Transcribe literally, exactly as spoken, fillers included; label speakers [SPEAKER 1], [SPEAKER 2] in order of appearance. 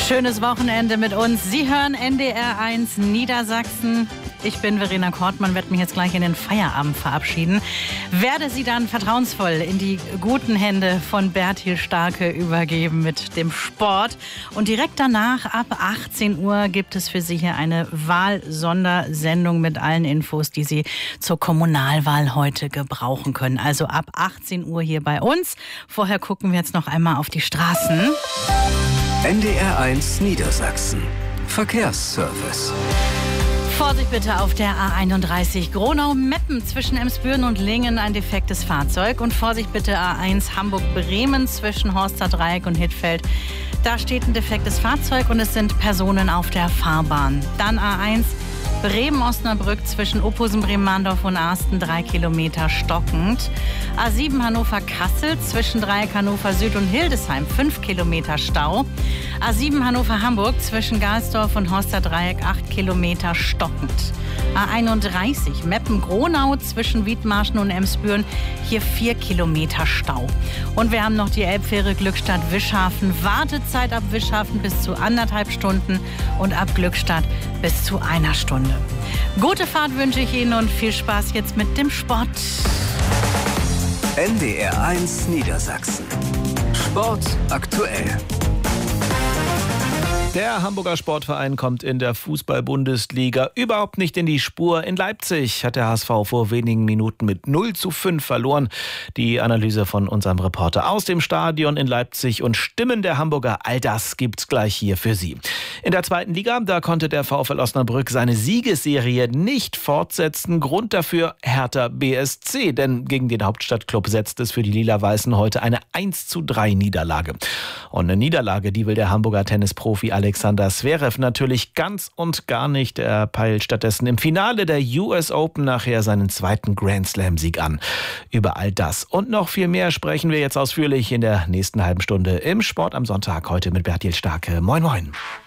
[SPEAKER 1] Schönes Wochenende mit uns. Sie hören N D R eins Niedersachsen. Ich bin Verena Kortmann, werde mich jetzt gleich in den Feierabend verabschieden. Werde Sie dann vertrauensvoll in die guten Hände von Bertil Starke übergeben mit dem Sport. Und direkt danach, ab achtzehn Uhr, gibt es für Sie hier eine Wahlsondersendung mit allen Infos, die Sie zur Kommunalwahl heute gebrauchen können. Also ab achtzehn Uhr hier bei uns. Vorher gucken wir jetzt noch einmal auf die Straßen.
[SPEAKER 2] N D R eins Niedersachsen. Verkehrsservice.
[SPEAKER 1] Vorsicht bitte auf der A einunddreißig Gronau-Meppen zwischen Emsbüren und Lingen ein defektes Fahrzeug. Und Vorsicht bitte A eins Hamburg-Bremen zwischen Horster Dreieck und Hittfeld. Da steht ein defektes Fahrzeug und es sind Personen auf der Fahrbahn. Dann A eins Bremen-Osnabrück zwischen Oppusen, Bremen-Mahndorf und Arsten, drei Kilometer stockend. A sieben Hannover-Kassel zwischen Dreieck Hannover Süd und Hildesheim, fünf Kilometer Stau. A sieben Hannover-Hamburg zwischen Galsdorf und Horster Dreieck, acht Kilometer stockend. A einunddreißig Meppen-Gronau zwischen Wiedmarschen und Emsbüren, hier vier Kilometer Stau. Und wir haben noch die Elbfähre Glückstadt-Wischhafen. Wartezeit ab Wischhafen bis zu anderthalb Stunden und ab Glückstadt bis zu einer Stunde. Gute Fahrt wünsche ich Ihnen und viel Spaß jetzt mit dem Sport.
[SPEAKER 2] N D R eins Niedersachsen. Sport aktuell.
[SPEAKER 3] Der Hamburger Sportverein kommt in der Fußball-Bundesliga überhaupt nicht in die Spur. In Leipzig hat der H S V vor wenigen Minuten mit null zu fünf verloren. Die Analyse von unserem Reporter aus dem Stadion in Leipzig und Stimmen der Hamburger, all das gibt's gleich hier für Sie. In der zweiten Liga, da konnte der VfL Osnabrück seine Siegesserie nicht fortsetzen. Grund dafür Hertha B S C, denn gegen den Hauptstadtklub setzt es für die Lila-Weißen heute eine eins zu drei Niederlage. Und eine Niederlage, die will der Hamburger Tennisprofi Alexander Zverev natürlich ganz und gar nicht. Er peilt stattdessen im Finale der U S Open nachher seinen zweiten Grand-Slam-Sieg an. Über all das und noch viel mehr sprechen wir jetzt ausführlich in der nächsten halben Stunde im Sport am Sonntag. Heute mit Bertil Starke. Moin, moin.